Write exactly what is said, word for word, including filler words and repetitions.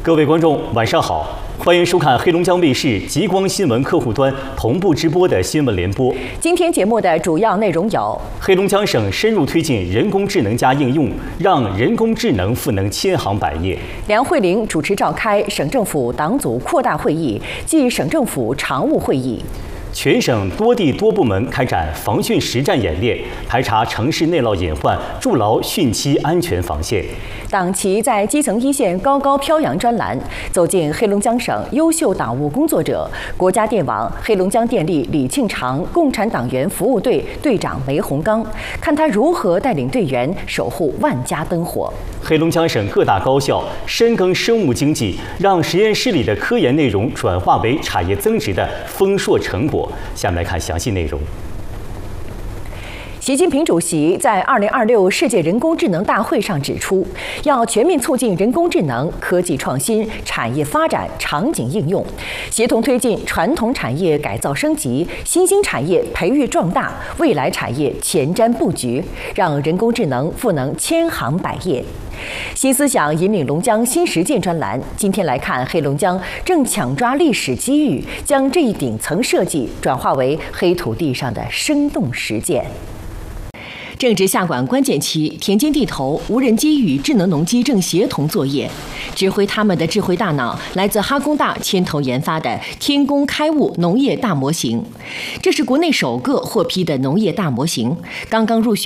各位观众，晚上好，欢迎收看黑龙江卫视极光新闻客户端同步直播的新闻联播。 今天节目的主要内容有： 黑龙江省深入推进人工智能加应用，让人工智能赋能千行百业。 梁慧玲主持召开省政府党组扩大会议暨省政府常务会议。 全省多地多部门开展防汛实战演练，排查城市内涝隐患，筑牢汛期安全防线。 党旗在基层一线高高飘扬专栏，走进黑龙江省优秀党务工作者。国家电网黑龙江电力李庆长共产党员服务队队长梅洪刚，看他如何带领队员守护万家灯火。 黑龙江省各大高校深耕生物经济，让实验室里的科研内容转化为产业增值的丰硕成果。下面来看详细内容。习近平主席在二零二六世界人工智能大会上指出，要全面促进人工智能科技创新、产业发展、场景应用，协同推进传统产业改造升级、新兴产业培育壮大、未来产业前瞻布局，让人工智能赋能千行百业。新思想引领龙江新实践专栏，今天来看黑龙江正抢抓历史机遇，将这一顶层设计转化为黑土地上的生动实践。正值下管关键期，田间地头无人机与智能农机正协同作业。指挥他们的智慧大脑来自哈工大牵头研发的天工开物农业大模型，这是国内首个获批的农业大模型，刚刚入选